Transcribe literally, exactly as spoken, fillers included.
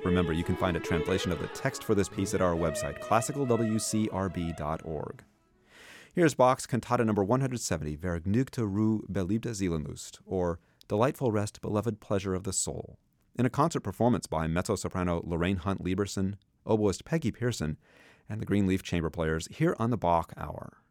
Remember, you can find a translation of the text for this piece at our website, classical w c r b dot org. Here's Bach's Cantata number one hundred seventy, Vergnügte Ruhe, beliebte Seelenlust, or Delightful Rest, Beloved Pleasure of the Soul, in a concert performance by mezzo-soprano Lorraine Hunt Lieberson, oboist Peggy Pearson, and the Greenleaf Chamber Players here on the Bach Hour.